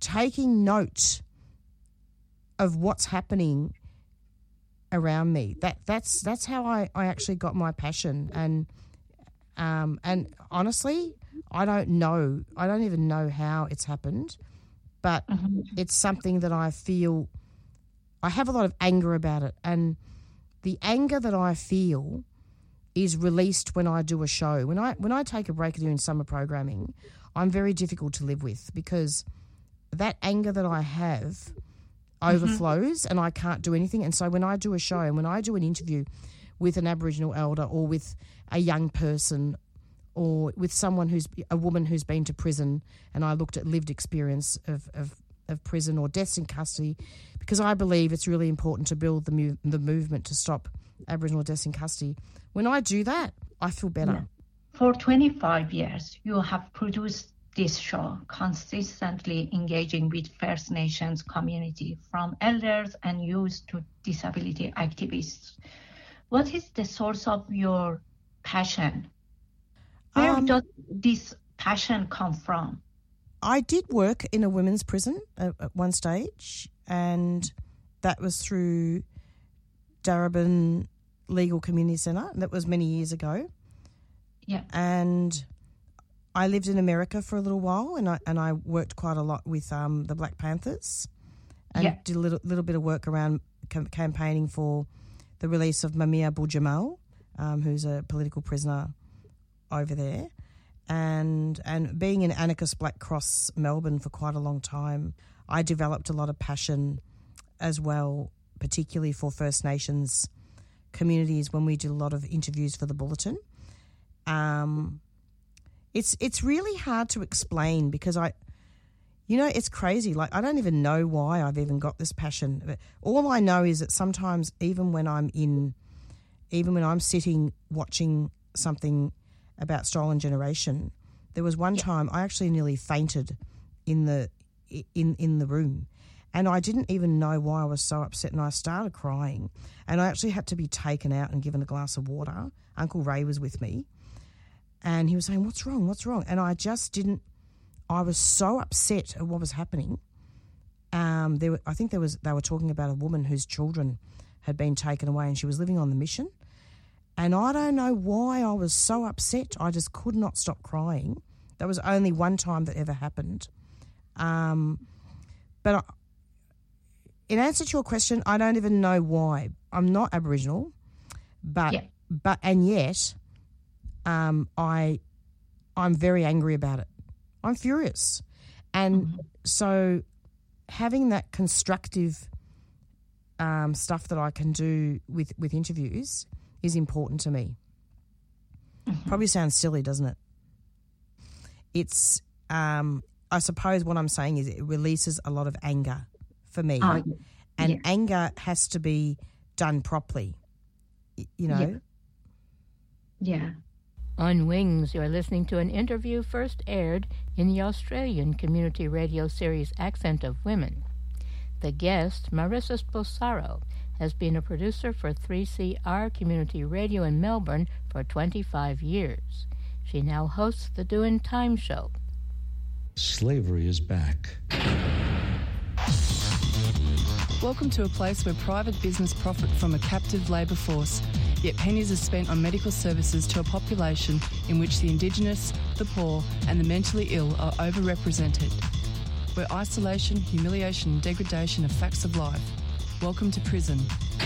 taking note of what's happening around me. That's how I actually got my passion. And honestly, I don't even know how it's happened, but it's something that I feel. I have a lot of anger about it, and the anger that I feel is released when I do a show. When I take a break doing summer programming, I'm very difficult to live with because that anger that I have overflows and I can't do anything. And so when I do a show and when I do an interview with an Aboriginal elder or with a young person or with someone a woman who's been to prison, and I looked at lived experience of prison or deaths in custody, because I believe it's really important to build the movement to stop Aboriginal deaths in custody. When I do that, I feel better. Yeah. For 25 years, you have produced this show, consistently engaging with First Nations community, from elders and youth to disability activists. What is the source of your passion? Where does this passion come from? I did work in a women's prison at one stage, and that was through Darebin Legal Community Centre. That was many years ago. Yeah. And I lived in America for a little while, and I worked quite a lot with the Black Panthers, and did a little bit of work around campaigning for the release of Mamia Bujamal, who's a political prisoner over there, and being in Anarchist Black Cross Melbourne for quite a long time, I developed a lot of passion as well, particularly for First Nations communities when we did a lot of interviews for the Bulletin. It's really hard to explain because it's crazy. Like, I don't even know why I've even got this passion. But all I know is that sometimes even when I'm sitting watching something about Stolen Generation, there was one time I actually nearly fainted in the room, and I didn't even know why I was so upset, and I started crying, and I actually had to be taken out and given a glass of water. Uncle Ray was with me, and he was saying, what's wrong? And I just didn't, I was so upset at what was happening. They were talking about a woman whose children had been taken away and she was living on the mission. And I don't know why I was so upset. I just could not stop crying. That was only one time that ever happened. But in answer to your question, I don't even know why. I'm not Aboriginal, but yet I'm very angry about it. I'm furious. And so having that constructive stuff that I can do with interviews is important to me. Probably sounds silly, doesn't it? It's, I suppose what I'm saying is it releases a lot of anger for me. And anger has to be done properly, you know? Yeah. On Wings, you're listening to an interview first aired in the Australian community radio series Accent of Women. The guest, Marissa Sposaro, has been a producer for 3CR Community Radio in Melbourne for 25 years. She now hosts the Doin' Time show. Slavery is back. Welcome to a place where private business profit from a captive labour force, yet pennies are spent on medical services to a population in which the Indigenous, the poor and the mentally ill are overrepresented. Where isolation, humiliation and degradation are facts of life. Welcome to prison.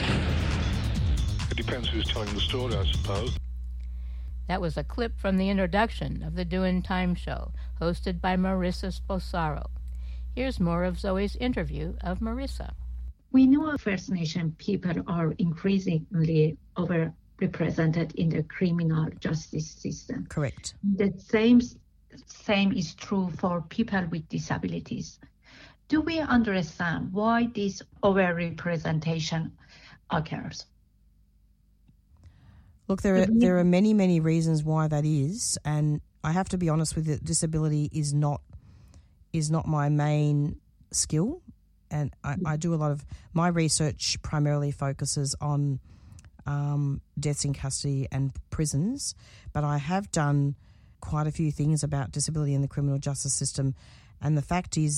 It depends who's telling the story, I suppose. That was a clip from the introduction of the Doin' Time show, hosted by Marissa Sposaro. Here's more of Zoe's interview of Marissa. We know First Nation people are increasingly overrepresented in the criminal justice system. Correct. The same is true for people with disabilities. Do we understand why this overrepresentation occurs? Look, there are many, many reasons why that is, and I have to be honest with you, disability is not my main skill, and I do a lot of my research primarily focuses on deaths in custody and prisons, but I have done quite a few things about disability in the criminal justice system, and the fact is